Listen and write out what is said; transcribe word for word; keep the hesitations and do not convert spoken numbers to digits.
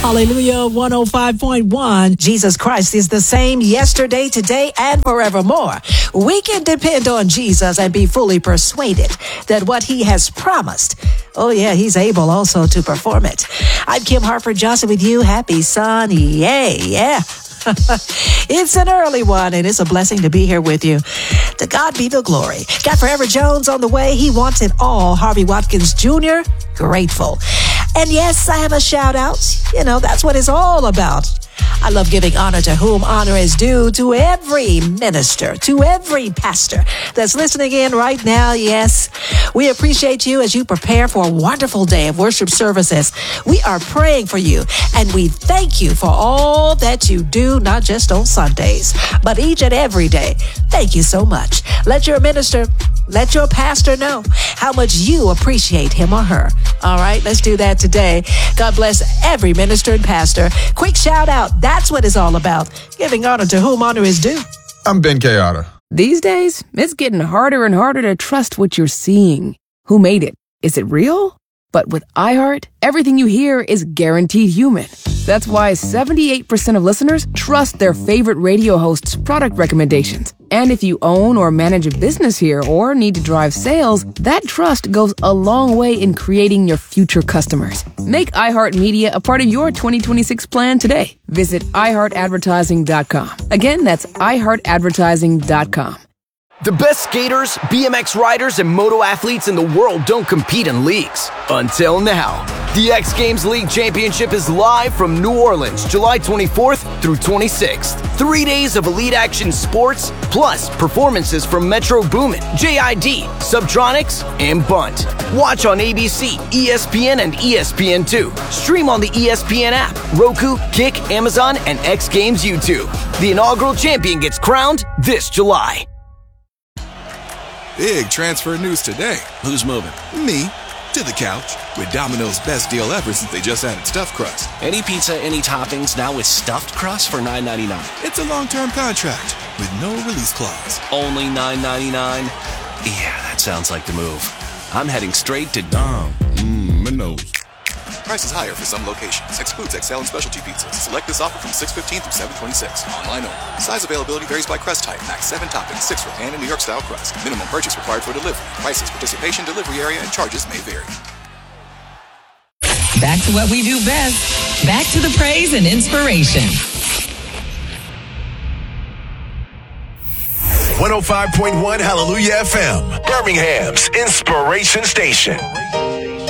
Hallelujah, one oh five point one. Jesus Christ is the same yesterday, today, and forevermore. We can depend on Jesus and be fully persuaded that what he has promised, oh yeah, he's able also to perform it. I'm Kim Harford Johnson with you. Happy Sunday, yeah. It's an early one, and it's a blessing to be here with you. To God be the glory. Got Forever Jones on the way. He wants it all. Harvey Watkins Junior, grateful. And yes, I have a shout out. You know, that's what it's all about. I love giving honor to whom honor is due, to every minister, to every pastor that's listening in right now. Yes, we appreciate you as you prepare for a wonderful day of worship services. We are praying for you, and we thank you for all that you do, not just on Sundays, but each and every day. Thank you so much. Let your minister, let your pastor know how much you appreciate him or her. All right, let's do that today. God bless every minister and pastor. Quick shout out. That's what it's all about. Giving honor to whom honor is due. I'm Ben Kayada. These days, it's getting harder and harder to trust what you're seeing. Who made it? Is it real? But with iHeart, everything you hear is guaranteed human. That's why seventy-eight percent of listeners trust their favorite radio host's product recommendations. And if you own or manage a business here or need to drive sales, that trust goes a long way in creating your future customers. Make iHeartMedia a part of your twenty twenty-six plan today. Visit i heart advertising dot com. Again, that's i heart advertising dot com. The best skaters, B M X riders, and moto athletes in the world don't compete in leagues. Until now. The X Games League Championship is live from New Orleans, July twenty-fourth through twenty-sixth. Three days of elite action sports, plus performances from Metro Boomin, J I D, Subtronics, and Bunt. Watch on A B C, E S P N, and E S P N two. Stream on the E S P N app, Roku, Kick, Amazon, and X Games YouTube. The inaugural champion gets crowned this July. Big transfer news today. Who's moving? Me. To the couch. With Domino's best deal ever since they just added stuffed crust. Any pizza, any toppings, now with stuffed crust for nine ninety-nine. It's a long-term contract with no release clause. Only nine ninety-nine? Yeah, that sounds like the move. I'm heading straight to Dom. Mmm, Minos. Prices higher for some locations. Excludes X L and specialty pizzas. Select this offer from six fifteen through seven twenty-six. Online only. Size availability varies by crust type. Max seven toppings, six for pan and New York style crust. Minimum purchase required for delivery. Prices, participation, delivery area, and charges may vary. Back to what we do best. Back to the praise and inspiration. one oh five point one Hallelujah F M, Birmingham's Inspiration Station.